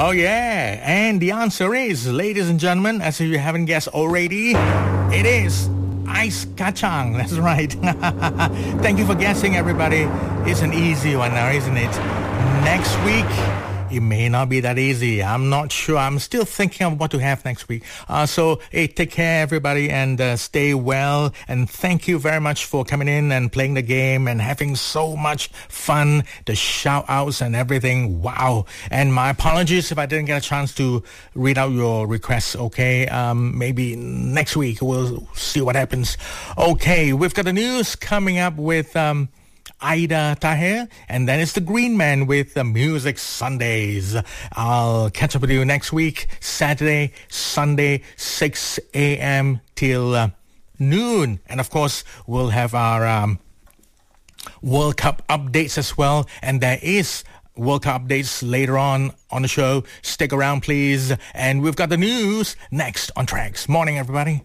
Oh, yeah. And the answer is, ladies and gentlemen, as if you haven't guessed already, it is Ice Kacang. That's right. Thank you for guessing, everybody. It's an easy one now, isn't it? Next week, it may not be that easy. I'm not sure. I'm still thinking of what to have next week. So, hey, take care, everybody, and stay well. And thank you very much for coming in and playing the game and having so much fun. The shout-outs and everything. Wow. And my apologies if I didn't get a chance to read out your requests, okay? Maybe next week we'll see what happens. Okay, we've got the news coming up with... Ida Tahir, and then it's the Green Man with the Music Sundays. I'll catch up with you next week, Saturday, Sunday, 6 a.m. till noon. And of course, we'll have our World Cup updates as well. And there is World Cup updates later on the show. Stick around, please. And we've got the news next on Tracks. Morning, everybody.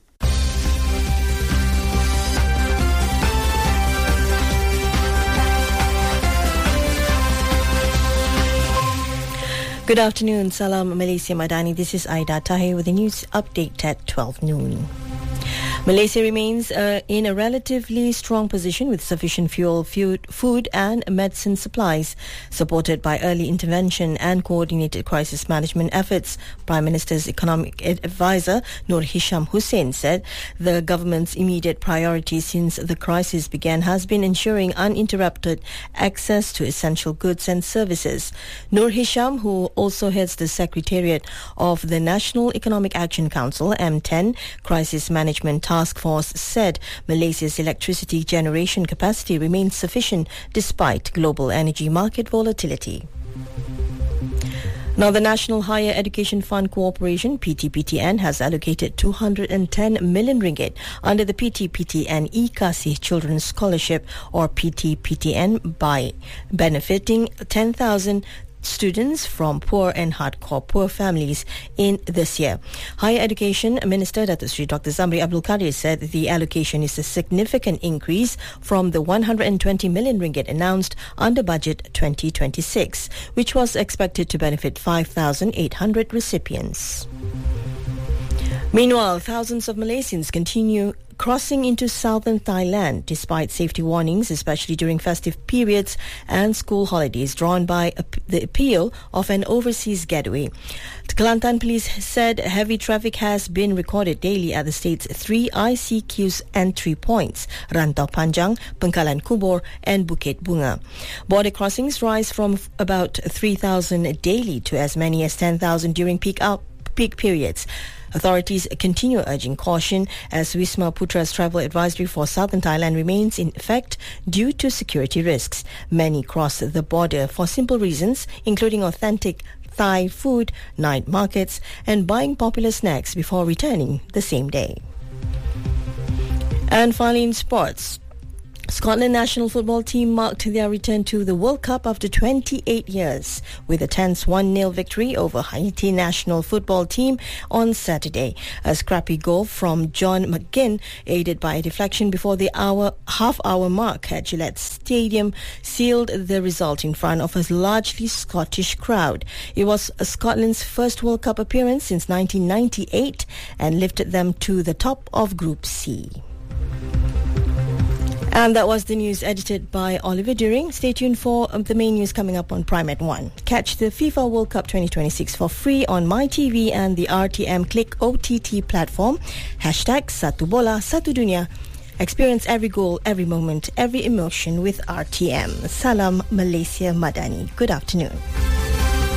Good afternoon, Salam Malaysia Madani. This is Aida Tahir with the news update at 12 noon. Malaysia remains in a relatively strong position with sufficient fuel, food and medicine supplies, supported by early intervention and coordinated crisis management efforts. Prime Minister's economic advisor Nur Hisham Hussein said the government's immediate priority since the crisis began has been ensuring uninterrupted access to essential goods and services. Nur Hisham, who also heads the Secretariat of the National Economic Action Council, M10, Crisis Management Task Force, said Malaysia's electricity generation capacity remains sufficient despite global energy market volatility. Now, the National Higher Education Fund Corporation, PTPTN, has allocated 210 million ringgit under the PTPTN eKasih Children's Scholarship, or PTPTN, by benefiting 10,000 students from poor and hardcore poor families in this year. Higher Education Minister Datuk Seri Dr. Zamri Abdul Kadir said the allocation is a significant increase from the 120 million ringgit announced under Budget 2026, which was expected to benefit 5,800 recipients. Meanwhile, thousands of Malaysians continue crossing into southern Thailand despite safety warnings, especially during festive periods and school holidays, drawn by the appeal of an overseas getaway. Kelantan Police said heavy traffic has been recorded daily at the state's 3 ICQ's entry points, Rantau Panjang, Pengkalan Kubor and Bukit Bunga. Border crossings rise from about 3,000 daily to as many as 10,000 during peak periods. Authorities continue urging caution as Wisma Putra's travel advisory for southern Thailand remains in effect due to security risks. Many cross the border for simple reasons, including authentic Thai food, night markets, and buying popular snacks before returning the same day. And finally, in sports, Scotland national football team marked their return to the World Cup after 28 years with a tense 1-0 victory over Haiti national football team on Saturday. A scrappy goal from John McGinn, aided by a deflection before the half-hour mark at Gillette Stadium, sealed the result in front of a largely Scottish crowd. It was Scotland's first World Cup appearance since 1998 and lifted them to the top of Group C. And that was the news edited by Oliver During. Stay tuned for the main news coming up on Prime at 1. Catch the FIFA World Cup 2026 for free on MyTV and the RTM Click OTT platform. #Satu Bola Satu Dunia. Experience every goal, every moment, every emotion with RTM. Salam Malaysia Madani. Good afternoon.